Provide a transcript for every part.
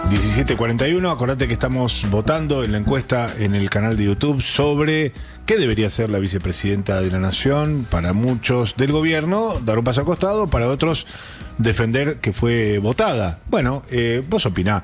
17:41, acordate que estamos votando en la encuesta en el canal de YouTube sobre qué debería ser la vicepresidenta de la Nación. Para muchos del gobierno, dar un paso al costado, para otros, defender que fue votada. Bueno, vos opinás.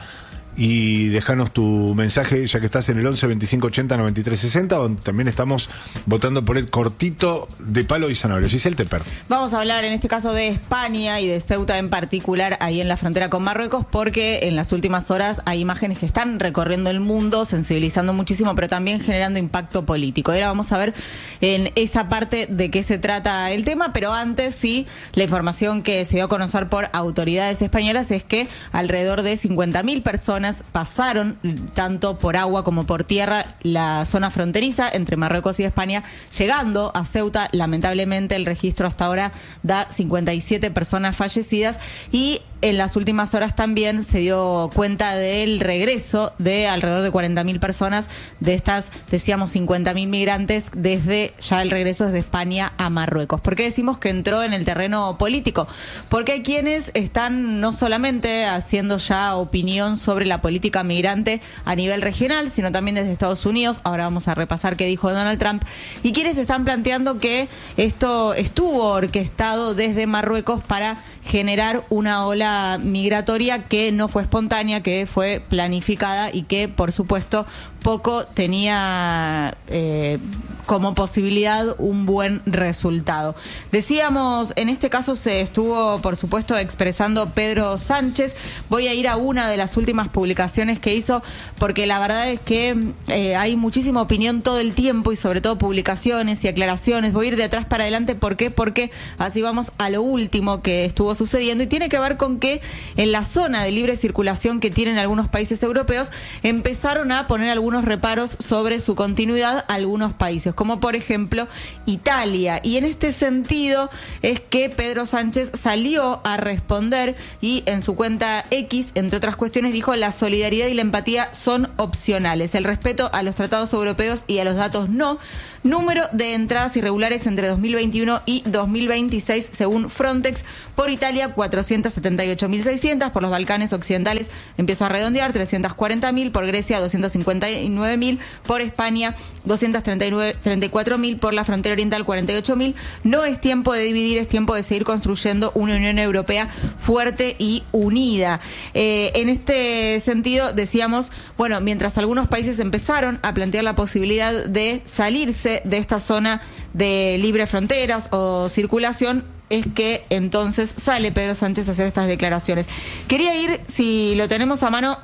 Y dejanos tu mensaje, ya que estás en el 11 25 80 93 60, donde también estamos votando por el cortito de palo y zanahoria. Giselle Teper. Vamos a hablar en este caso de España y de Ceuta en particular, ahí en la frontera con Marruecos, porque en las últimas horas hay imágenes que están recorriendo el mundo, sensibilizando muchísimo, pero también generando impacto político. Ahora vamos a ver en esa parte de qué se trata el tema, pero antes sí, la información que se dio a conocer por autoridades españolas es que alrededor de 50.000 personas pasaron tanto por agua como por tierra la zona fronteriza entre Marruecos y España, llegando a Ceuta. Lamentablemente el registro hasta ahora da 57 personas fallecidas y en las últimas horas también se dio cuenta del regreso de alrededor de 40.000 personas de estas, decíamos, 50.000 migrantes desde ya el regreso desde España a Marruecos. ¿Por qué decimos que entró en el terreno político? Porque hay quienes están no solamente haciendo ya opinión sobre la política migrante a nivel regional, sino también desde Estados Unidos. Ahora vamos a repasar qué dijo Donald Trump. Y quienes están planteando que esto estuvo orquestado desde Marruecos para generar una ola migratoria que no fue espontánea, que fue planificada y que, por supuesto, poco tenía como posibilidad un buen resultado. Decíamos, en este caso se estuvo, por supuesto, expresando Pedro Sánchez. Voy a ir a una de las últimas publicaciones que hizo, porque la verdad es que hay muchísima opinión todo el tiempo y sobre todo publicaciones y aclaraciones. Voy a ir de atrás para adelante. ¿Por qué? Porque así vamos a lo último que estuvo sucediendo y tiene que ver con que en la zona de libre circulación que tienen algunos países europeos empezaron a poner algunos reparos sobre su continuidad algunos países, como por ejemplo Italia. Y en este sentido es que Pedro Sánchez salió a responder y en su cuenta X, entre otras cuestiones, dijo: la solidaridad y la empatía son opcionales, el respeto a los tratados europeos y a los datos no. Número de entradas irregulares entre 2021 y 2026 según Frontex. Por Italia 478.600, por los Balcanes Occidentales, empiezo a redondear, 340.000, por Grecia 259.000, por España 234.000, por la frontera oriental 48.000. No es tiempo de dividir, es tiempo de seguir construyendo una Unión Europea fuerte y unida. En este sentido decíamos, bueno, mientras algunos países empezaron a plantear la posibilidad de salirse de esta zona de libre fronteras o circulación, es que entonces sale Pedro Sánchez a hacer estas declaraciones. Quería ir, si lo tenemos a mano,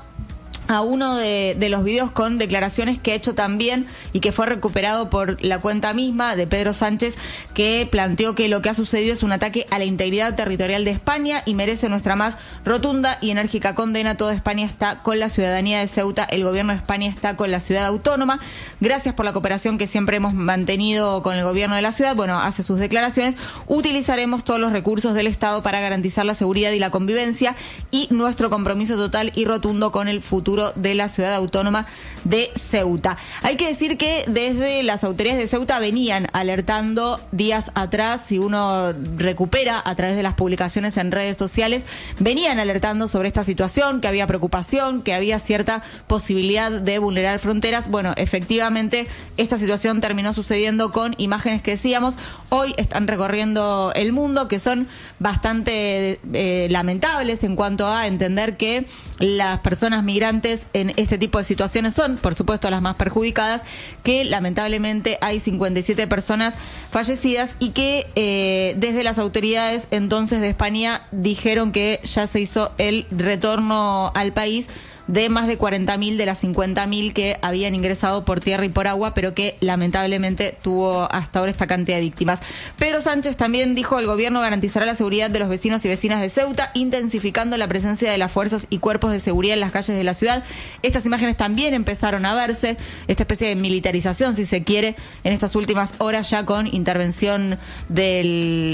a uno de los videos con declaraciones que ha hecho también y que fue recuperado por la cuenta misma de Pedro Sánchez, que planteó que lo que ha sucedido es un ataque a la integridad territorial de España y merece nuestra más rotunda y enérgica condena. Toda España está con la ciudadanía de Ceuta, el gobierno de España está con la ciudad autónoma. Gracias por la cooperación que siempre hemos mantenido con el gobierno de la ciudad. Bueno, hace sus declaraciones. Utilizaremos todos los recursos del Estado para garantizar la seguridad y la convivencia y nuestro compromiso total y rotundo con el futuro de la ciudad autónoma de Ceuta. Hay que decir que desde las autoridades de Ceuta venían alertando días atrás, si uno recupera a través de las publicaciones en redes sociales, venían alertando sobre esta situación, que había preocupación, que había cierta posibilidad de vulnerar fronteras. Bueno, efectivamente, esta situación terminó sucediendo con imágenes que decíamos, hoy están recorriendo el mundo, que son bastante lamentables en cuanto a entender que las personas migrantes en este tipo de situaciones son, por supuesto, las más perjudicadas, que lamentablemente hay 57 personas fallecidas y que desde las autoridades entonces de España dijeron que ya se hizo el retorno al país de más de 40.000 de las 50.000 que habían ingresado por tierra y por agua, pero que lamentablemente tuvo hasta ahora esta cantidad de víctimas. Pedro Sánchez también dijo: el gobierno garantizará la seguridad de los vecinos y vecinas de Ceuta, intensificando la presencia de las fuerzas y cuerpos de seguridad en las calles de la ciudad. Estas imágenes también empezaron a verse, esta especie de militarización, si se quiere, en estas últimas horas, ya con intervención de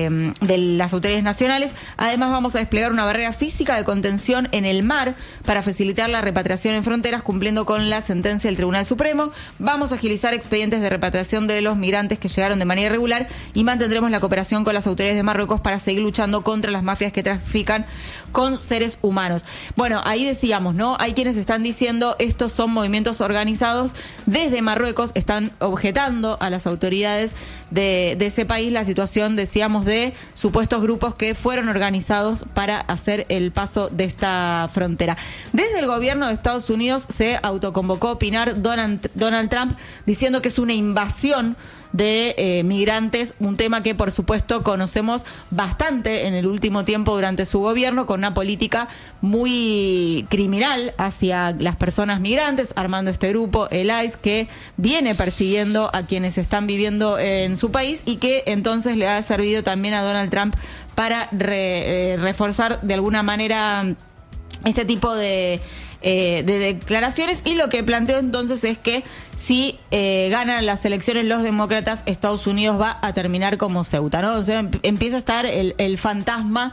las autoridades nacionales. Además, vamos a desplegar una barrera física de contención en el mar para facilitar la repatriación en fronteras cumpliendo con la sentencia del Tribunal Supremo. Vamos a agilizar expedientes de repatriación de los migrantes que llegaron de manera irregular y mantendremos la cooperación con las autoridades de Marruecos para seguir luchando contra las mafias que trafican con seres humanos. Bueno, ahí decíamos, ¿no? Hay quienes están diciendo estos son movimientos organizados desde Marruecos, están objetando a las autoridades de ese país la situación, decíamos, de supuestos grupos que fueron organizados para hacer el paso de esta frontera. Desde el gobierno de Estados Unidos se autoconvocó a opinar Donald Trump diciendo que es una invasión de migrantes, un tema que por supuesto conocemos bastante en el último tiempo durante su gobierno, con una política muy criminal hacia las personas migrantes, armando este grupo, el ICE, que viene persiguiendo a quienes están viviendo en su país y que entonces le ha servido también a Donald Trump para reforzar de alguna manera este tipo de declaraciones, y lo que planteó entonces es que si ganan las elecciones los demócratas, Estados Unidos va a terminar como Ceuta, ¿no? O sea, empieza a estar el fantasma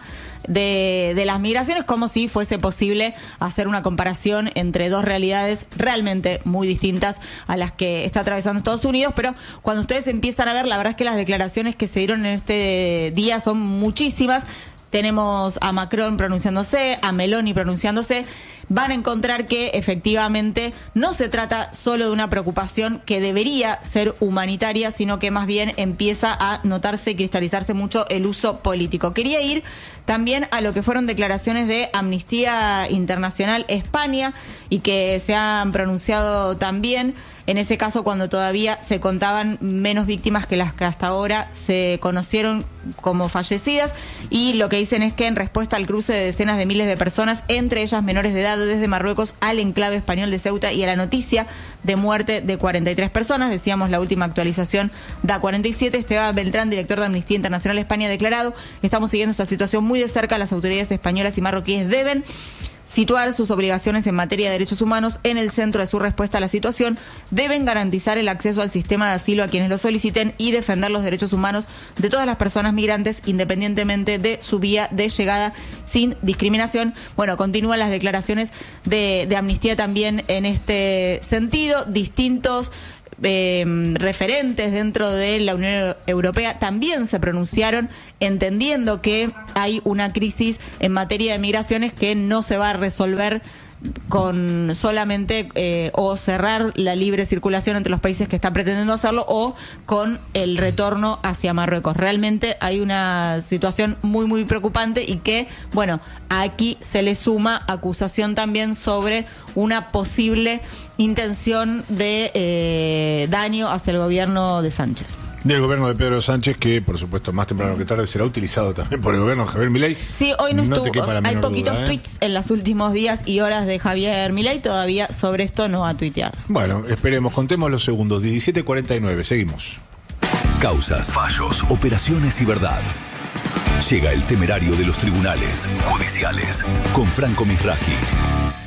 de las migraciones, como si fuese posible hacer una comparación entre dos realidades realmente muy distintas a las que está atravesando Estados Unidos. Pero cuando ustedes empiezan a ver, la verdad es que las declaraciones que se dieron en este día son muchísimas. Tenemos a Macron pronunciándose, a Meloni pronunciándose. Van a encontrar que efectivamente no se trata solo de una preocupación que debería ser humanitaria, sino que más bien empieza a notarse y cristalizarse mucho el uso político. Quería ir también a lo que fueron declaraciones de Amnistía Internacional España y que se han pronunciado también, en ese caso cuando todavía se contaban menos víctimas que las que hasta ahora se conocieron como fallecidas, y lo que dicen es que en respuesta al cruce de decenas de miles de personas, entre ellas menores de edad, desde Marruecos al enclave español de Ceuta, y a la noticia de muerte de 43 personas, decíamos la última actualización da 47, Esteban Beltrán, director de Amnistía Internacional España, ha declarado: estamos siguiendo esta situación muy de cerca, las autoridades españolas y marroquíes deben situar sus obligaciones en materia de derechos humanos en el centro de su respuesta a la situación, deben garantizar el acceso al sistema de asilo a quienes lo soliciten y defender los derechos humanos de todas las personas migrantes independientemente de su vía de llegada, sin discriminación. Bueno, continúan las declaraciones de Amnistía también en este sentido. Distintos referentes dentro de la Unión Europea también se pronunciaron entendiendo que hay una crisis en materia de migraciones que no se va a resolver con solamente o cerrar la libre circulación entre los países que están pretendiendo hacerlo o con el retorno hacia Marruecos. Realmente hay una situación muy muy preocupante y que, bueno, aquí se le suma acusación también sobre una posible intención de daño hacia el gobierno de Sánchez. Del gobierno de Pedro Sánchez, que por supuesto más temprano que tarde será utilizado también por el gobierno de Javier Milei. Sí, hoy no estuvo. Hay poquitos duda, tweets en los últimos días y horas de Javier Milei, todavía sobre esto no ha tuiteado. Bueno, esperemos, contemos los segundos. 17:49, seguimos. Causas, fallos, operaciones y verdad. Llega el temerario de los tribunales judiciales con Franco Misraji.